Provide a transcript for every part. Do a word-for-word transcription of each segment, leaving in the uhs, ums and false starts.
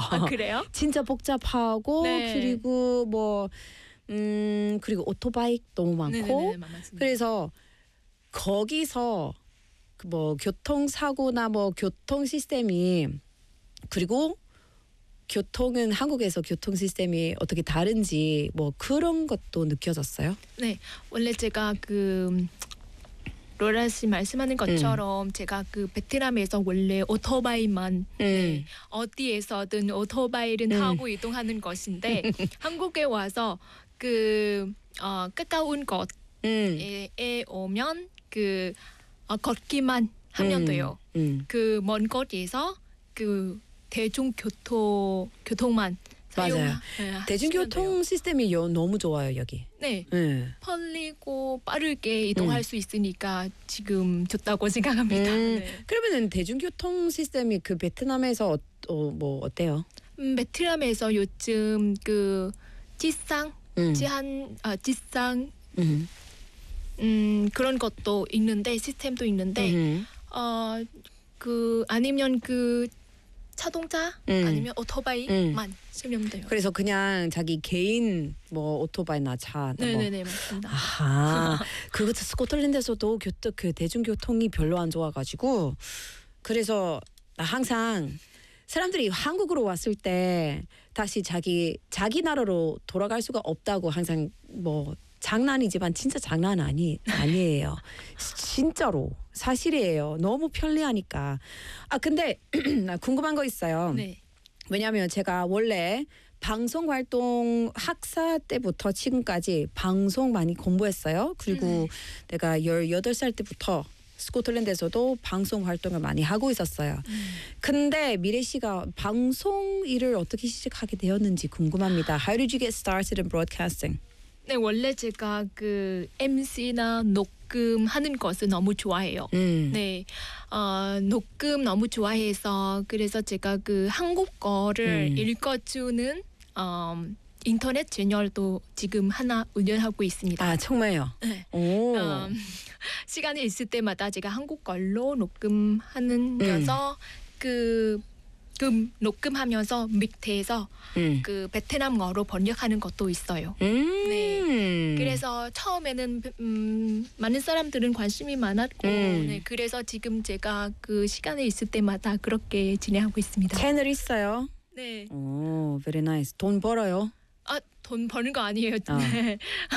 아, 그래요? 진짜 복잡하고 네. 그리고 뭐 음 그리고 오토바이 너무 많고 네네네, 맞습니다. 그래서 거기서 그 뭐 교통사고나 뭐 교통 시스템이 그리고 교통은 한국에서 교통 시스템이 어떻게 다른지 뭐 그런 것도 느껴졌어요? 네, 원래 제가 그 로라 씨 말씀하는 것처럼 음. 제가 그 베트남에서 원래 오토바이만 음. 네, 어디에서든 오토바이를 음. 하고 이동하는 것인데 한국에 와서 그 어, 가까운 곳에 음. 오면 그 어, 걷기만 하면 음. 돼요. 음. 그 먼 곳에서 그 대중교통 교통만 맞아요. 네, 대중교통 시스템이 요, 너무 좋아요 여기. 네. 네. 편리고 빠르게 이동할 음. 수 있으니까 지금 좋다고 생각합니다. 음. 네. 그러면은 대중교통 시스템이 그 베트남에서 어, 어, 뭐 어때요? 음, 베트남에서 요즘 그 지상, 음. 지한, 아, 지상, 음. 음 그런 것도 있는데 시스템도 있는데 음. 어, 그 아니면 그 자동차 음. 아니면 오토바이만 음. 쓰면 돼요. 그래서 그냥 자기 개인 뭐 오토바이나 차. 네네네 뭐. 맞습니다. 아, 그것도 스코틀랜드에서도 교통 그 대중교통이 별로 안 좋아가지고 그래서 항상 사람들이 한국으로 왔을 때 다시 자기 자기 나라로 돌아갈 수가 없다고 항상 뭐 장난이지만 진짜 장난 아니 아니에요. 진짜로 사실이에요. 너무 편리하니까. 아 근데 나 궁금한 거 있어요. 네. 왜냐하면 제가 원래 방송 활동 학사 때부터 지금까지 방송 많이 공부했어요. 그리고 네. 내가 열여덟 살 때부터 스코틀랜드에서도 방송 활동을 많이 하고 있었어요. 음. 근데 미래 씨가 방송 일을 어떻게 시작하게 되었는지 궁금합니다. How did you get started in broadcasting? 네, 원래 제가 그 엠씨나 녹음하는 것을 너무 좋아해요. 음. 네, 어, 녹음 너무 좋아해서 그래서 제가 그 한국어를 음. 읽어주는 어, 인터넷 채널도 지금 하나 운영하고 있습니다. 아 정말요? 네. 오. 어, 시간이 있을 때마다 제가 한국어로 녹음하면서 음. 그 그 녹음하면서 밑에서 음. 그 베트남어로 번역하는 것도 있어요. 음. 네. 그래서 처음에는 음, 많은 사람들은 관심이 많았고, 음. 네. 그래서 지금 제가 그 시간에 있을 때마다 그렇게 진행하고 있습니다. 채널 있어요? 네. 오, very nice. 돈 벌어요? 아, 돈 버는 거 아니에요. 아. 네.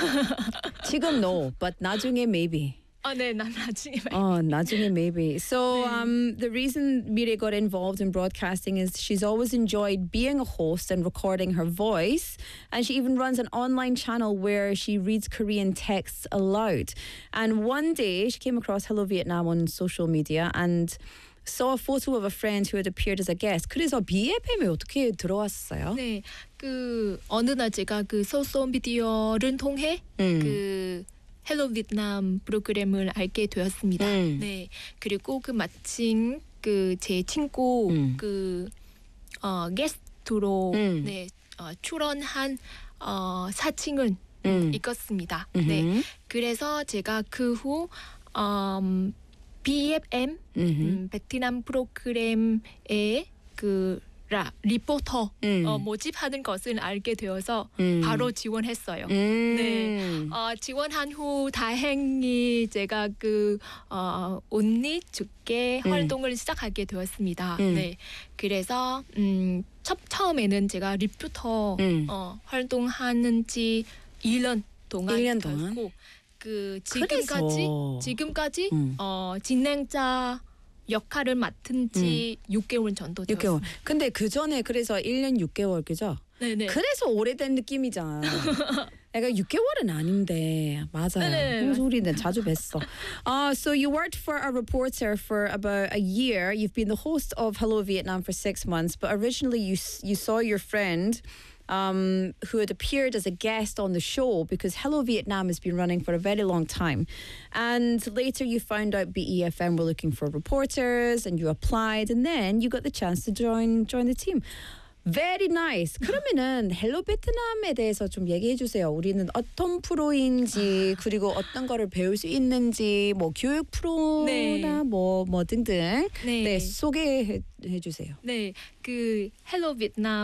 지금 no, but 나중에 maybe. 아, 네, 나 나중에 maybe. Oh, 나중에 maybe. So, um, the reason Mire got involved in broadcasting is she's always enjoyed being a host and recording her voice, and she even runs an online channel where she reads Korean texts aloud. And one day, she came across Hello Vietnam on social media and saw a photo of a friend who had appeared as a guest. 그래서 비에프엠에 어떻게 들어왔어요? 네, 그 어느 날 제가 그 소셜 미디어를 통해 음. 그 헬로 베트남 프로그램을 알게 되었습니다. 음. 네, 그리고 그 마침 그 제 친구 음. 그 어, 게스트로 음. 네 어, 출연한 어, 사진을 음. 읽었습니다. 음흠. 네, 그래서 제가 그 후 음, 비에프엠 음, 베트남 프로그램에 그 라, 리포터 음. 어, 모집하는 것을 알게 되어서 음. 바로 지원했어요. 음. 네, 어, 지원한 후 다행히 제가 그 어, 언니 주께 음. 활동을 시작하게 되었습니다. 음. 네, 그래서 음, 첫 처음에는 제가 리포터 음. 어, 활동하는지 일 년 동안 일 년 동안 그 지금까지 그래서. 지금까지 음. 어, 진행자 역할을 맡은 지 음. 육 개월 정도 되었습니다. 육 개월. 근데 그 전에 그래서 일 년 육 개월 그죠? 네네. 그래서 오래된 느낌이잖아. 내가 육 개월은 아닌데 맞아요. 무슨 소리는 자주 뵀어. Uh, so you worked for a reporter for about a year. You've been the host of Hello Vietnam for six months, but originally you you saw your friend Um, who had appeared as a guest on the show because Hello Vietnam has been running for a very long time. And later you found out B E F M were looking for reporters and you applied and then you got the chance to join join the team. Very nice. 그러면은 헬로 베트남에 대해서 좀 얘기해 주세요. 우리는 어떤 프로인지 그리고 어떤 거를 배울 수 있는지 뭐 교육 프로나 뭐뭐 네. 등등 네, 네 소개해 주세요. 네, 그 헬로 베트남